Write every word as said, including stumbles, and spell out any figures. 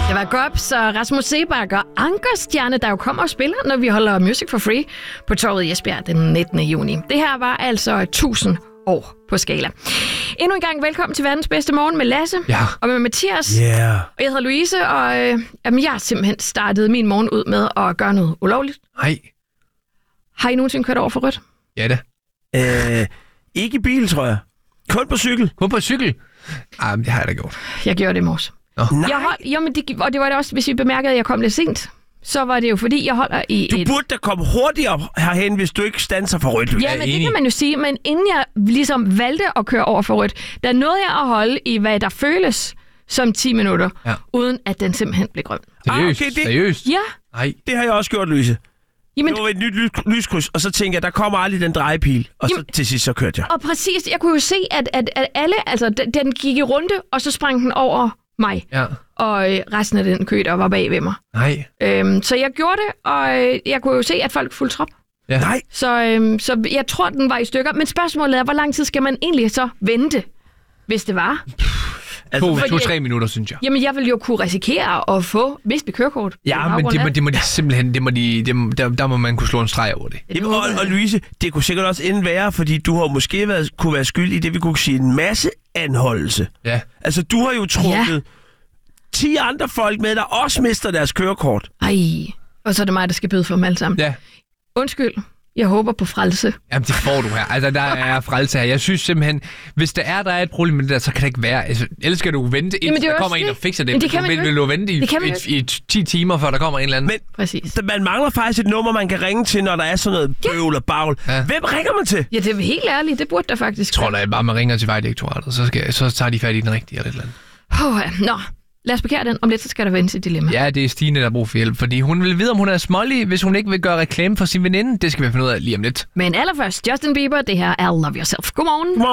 Det var Gobs og Rasmus Seebach og Ankerstjerne, der jo kommer og spiller, når vi holder Music for Free på Torvet i Esbjerg den nittende juni. Det her var altså tusind år på skala. Endnu en gang velkommen til verdens bedste morgen med Lasse ja. og med Mathias. Yeah. Og jeg hedder Louise, og øh, jamen, jeg har simpelthen startet min morgen ud med at gøre noget ulovligt. Nej. Har I nogensinde kørt over for rødt? Ja da. Øh, ikke i bil, tror jeg. Kun på cykel. Kun på cykel? Ah, men det har jeg da gjort. Jeg gjorde det i morges. Nå. Jeg hold, jamen det, og det var det også, hvis vi bemærkede, at jeg kom lidt sent. Så var det jo fordi, jeg holder i Du et... burde da komme hurtigere herhen, hvis du ikke standser for rødt. Ja, men det kan man jo sige. Men inden jeg ligesom valgte at køre over for rødt, der nåede jeg at holde i, hvad der føles som ti minutter, ja. uden at den simpelthen blev grøn. Seriøst? Ah, okay, det... Seriøst? Ja. Nej. Det har jeg også gjort, Louise. Jamen, det var et nyt lys- lyskryds, og så tænkte jeg, der kommer aldrig den drejepil. Og jamen, så til sidst, så kørte jeg. Og præcis, jeg kunne jo se, at, at, at alle, altså den gik i runde, og så sprang den over mig. Ja. Og øh, resten af den kø, der var bag ved mig. Nej. Øhm, så jeg gjorde det, og øh, jeg kunne jo se, at folk fulgte trop. Ja. Nej. Så, øhm, så jeg tror, den var i stykker. Men spørgsmålet er, hvor lang tid skal man egentlig så vente, hvis det var? Altså, to, fordi, to-tre minutter, synes jeg. Jamen, jeg ville jo kunne risikere at få mistet kørekort. Ja, men det må, det må de simpelthen, det må de, det må, der, der må man kunne slå en streg over det. Jamen, og, og Louise, det kunne sikkert også ende værre, fordi du har måske været, kunne være skyld i det, vi kunne sige en masse anholdelse. Ja. Altså, du har jo trukket ja. ti andre folk med, der også mister deres kørekort. Ej, og så er det mig, der skal bøde for dem alle sammen. Ja. Undskyld. Jeg håber på frelse. Jamen, det får du her. Altså, der er frelse her. Jeg synes simpelthen, hvis der er, der er et problem med det der, så kan det ikke være. Altså, ellers skal du vente, indtil der kommer det. en og fikser det. Men det kan man vil, vil du vente i, i, i ti timer, før der kommer en eller anden? Men præcis. Man mangler faktisk et nummer, man kan ringe til, når der er sådan noget bøvl og bagl. Ja. Hvem ringer man til? Ja, det er helt ærligt. Det burde der faktisk. Jeg tror da bare, man ringer til Vejdirektoratet, så, skal, så tager de fat i den rigtige eller et eller andet. Oh, ja. Nå. Lad os parkere den. Om lidt, så skal der vende til dilemma. Ja, det er Stine, der har brug for hjælp, fordi hun vil vide, om hun er smålig, hvis hun ikke vil gøre reklame for sin veninde. Det skal vi finde ud af lige om lidt. Men allerførst, Justin Bieber, det her er Love Yourself. Godmorgen. Godmorgen.